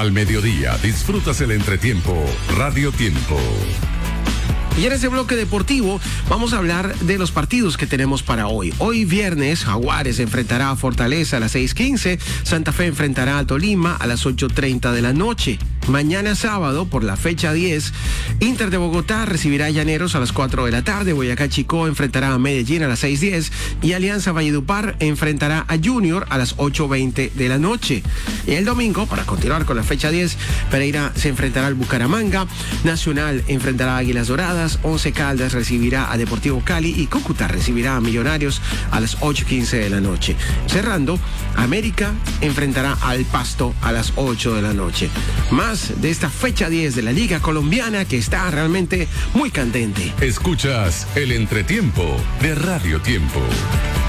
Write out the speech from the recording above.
Al mediodía disfrutas el entretiempo Radio Tiempo. Y en este bloque deportivo vamos a hablar de los partidos que tenemos para hoy. Hoy viernes, Jaguares enfrentará a Fortaleza a las 6:15, Santa Fe enfrentará a Tolima a las 8:30 de la noche. Mañana sábado, por la fecha 10, Inter de Bogotá recibirá a Llaneros a las 4 de la tarde, Boyacá Chicó enfrentará a Medellín a las 6:10 y Alianza Valledupar enfrentará a Junior a las 8:20 de la noche. Y el domingo, para continuar con la fecha 10, Pereira se enfrentará al Bucaramanga, Nacional enfrentará a Águilas Doradas, Once Caldas recibirá a Deportivo Cali y Cúcuta recibirá a Millonarios a las 8:15 de la noche. Cerrando, América enfrentará al Pasto a las 8 de la noche. Más de esta fecha 10 de la Liga Colombiana que está realmente muy candente. Escuchas el entretiempo de Radio Tiempo.